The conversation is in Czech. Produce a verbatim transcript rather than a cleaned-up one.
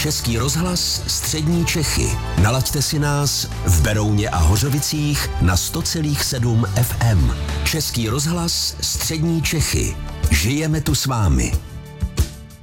Český rozhlas Střední Čechy. Nalaďte si nás v Berouně a Hořovicích na sto celá sedm F M. Český rozhlas Střední Čechy. Žijeme tu s vámi.